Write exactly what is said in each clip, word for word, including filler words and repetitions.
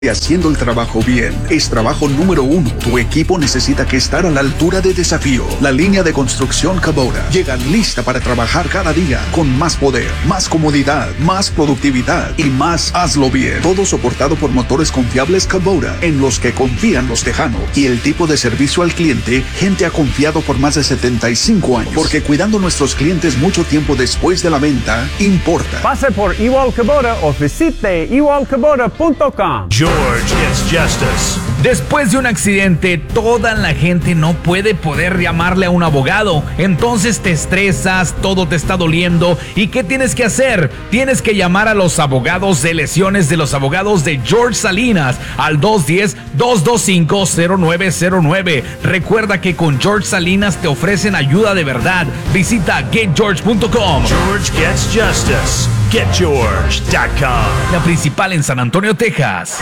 Y haciendo el trabajo bien es trabajo número uno. Tu equipo necesita que estar a la altura de desafío. La línea de construcción Kubota llega lista para trabajar cada día con más poder, más comodidad, más productividad y más hazlo bien. Todo soportado por motores confiables Kubota en los que confían los tejanos. Y el tipo de servicio al cliente, gente ha confiado por más de setenta y cinco años. Porque cuidando a nuestros clientes mucho tiempo después de la venta, importa. Pase por Ewald Kubota o visite ewald kubota punto com. George gets justice. Después de un accidente, toda la gente no puede poder llamarle a un abogado. Entonces te estresas, todo te está doliendo. ¿Y qué tienes que hacer? Tienes que llamar a los abogados de lesiones de los abogados de George Salinas al dos uno cero, dos dos cinco, cero nueve cero nueve. Recuerda que con George Salinas te ofrecen ayuda de verdad. Visita get george punto com. George gets justice. get george punto com. La principal en San Antonio, Texas.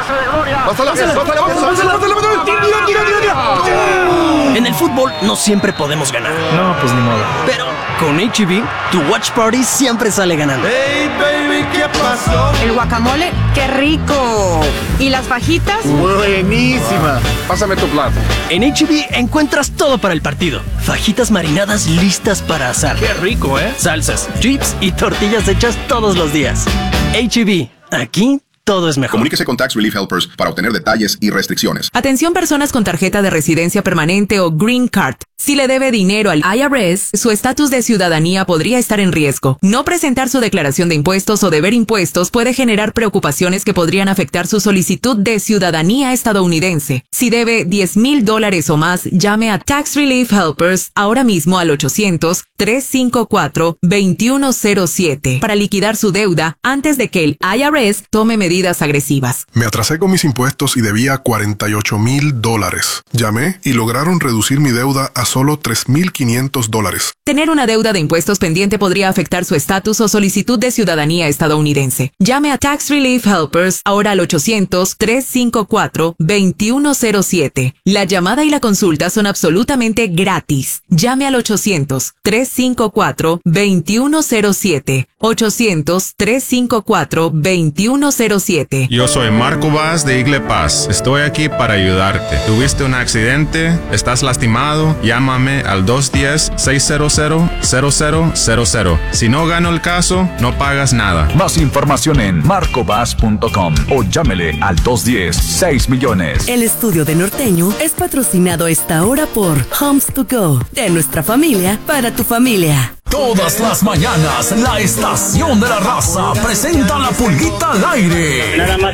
En el fútbol no siempre podemos ganar. No, pues ni modo. Pero con H E B, tu watch party siempre sale ganando. Hey, baby, ¿qué pasó? El guacamole, ¡qué rico! ¿Y las fajitas? Buenísima. Pásame tu plato. En H E B encuentras todo para el partido. Fajitas marinadas listas para asar. ¡Qué rico, eh! Salsas, chips y tortillas hechas todos los días. H E B, aquí todo es mejor. Comuníquese con Tax Relief Helpers para obtener detalles y restricciones. Atención personas con tarjeta de residencia permanente o Green Card. Si le debe dinero al I R S, su estatus de ciudadanía podría estar en riesgo. No presentar su declaración de impuestos o deber impuestos puede generar preocupaciones que podrían afectar su solicitud de ciudadanía estadounidense. Si debe diez mil dólares o más, llame a Tax Relief Helpers ahora mismo al ochocientos, tres cinco cuatro, dos uno cero siete para liquidar su deuda antes de que el I R S tome medidas agresivas. Me atrasé con mis impuestos y debía cuarenta y ocho mil dólares. Llamé y lograron reducir mi deuda a solo tres mil quinientos dólares. Tener una deuda de impuestos pendiente podría afectar su estatus o solicitud de ciudadanía estadounidense. Llame a Tax Relief Helpers ahora al ochocientos, tres cinco cuatro, dos uno cero siete. La llamada y la consulta son absolutamente gratis. Llame al ochocientos, tres cinco cuatro, dos uno cero siete. ochocientos, tres cinco cuatro, dos uno cero siete. Yo soy Marco Vaz de Igle Paz. Estoy aquí para ayudarte. ¿Tuviste un accidente? ¿Estás lastimado? Llámame al dos uno cero, seis cero cero, cero cero cero cero. Si no gano el caso, no pagas nada. Más información en marco vaz punto com o llámele al dos uno cero, seis millones. El estudio de Norteño es patrocinado a esta hora por Homes to Go. De nuestra familia para tu familia. Todas las mañanas, la estación de la raza presenta la pulguita al aire. Nada más